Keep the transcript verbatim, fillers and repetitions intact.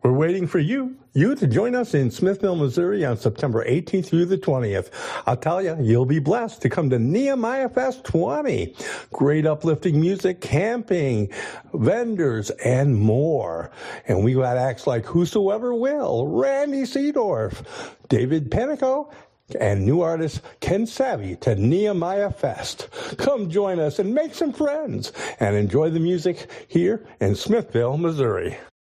We're waiting for you, you to join us in Smithville, Missouri on September eighteenth through the twentieth. I'll tell you, you'll be blessed to come to Nehemiah Fest twenty. Great uplifting music, camping, vendors, and more. And we got acts like Whosoever Will, Randy Seedorf, David Panico, and new artist Ken Savvy to Nehemiah Fest. Come join us and make some friends and enjoy the music here in Smithville, Missouri.